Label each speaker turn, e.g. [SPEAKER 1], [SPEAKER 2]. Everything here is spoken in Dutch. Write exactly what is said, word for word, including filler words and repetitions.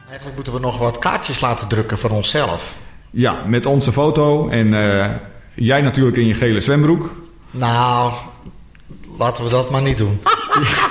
[SPEAKER 1] Eigenlijk moeten we nog wat kaartjes laten drukken voor onszelf.
[SPEAKER 2] Ja, met onze foto en uh, jij natuurlijk in je gele zwembroek.
[SPEAKER 1] Nou, laten we dat maar niet doen.